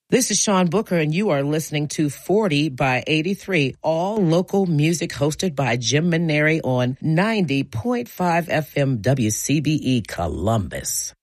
This is Sean Booker, and you are listening to 40 by 83, all local music hosted by Jim Maneri on 90.5 FM WCBE Columbus.